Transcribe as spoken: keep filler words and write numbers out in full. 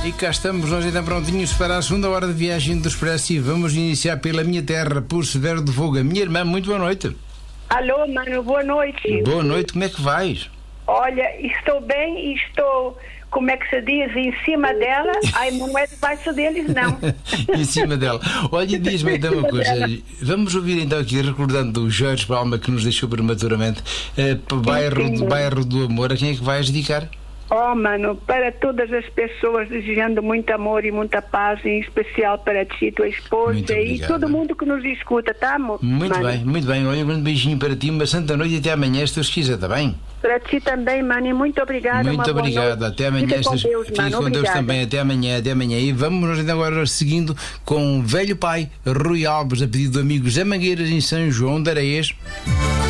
E cá estamos, nós então prontinhos para a segunda hora de viagem do Expresso e vamos iniciar pela minha terra, por Severo de Voga. Minha irmã, muito boa noite. Alô, mano, boa noite. Boa noite, como é que vais? Olha, estou bem e estou, como é que se diz, em cima dela. Ai, não é debaixo deles, não. Em cima dela. Olha, diz-me então uma coisa. Vamos ouvir então aqui, recordando o Jorge Palma, que nos deixou prematuramente, eh, bairro, sim, sim. bairro do Amor. A quem é que vais dedicar? Oh, mano, para todas as pessoas, desejando muito amor e muita paz, em especial para ti, tua esposa e todo mundo que nos escuta, tá, amor? Muito mano? bem, muito bem. Olha, um grande beijinho para ti, uma santa noite e até amanhã, se Deus quiser, está bem? Para ti também, mano, e muito obrigada. Muito obrigado, até amanhã. Fica com Estas... Deus, Fique mano, com Deus obrigada. também, até amanhã, até amanhã. E vamos nós então agora seguindo com o velho pai, Rui Alves, a pedido do amigo Zé Mangueiras, em São João de Areias.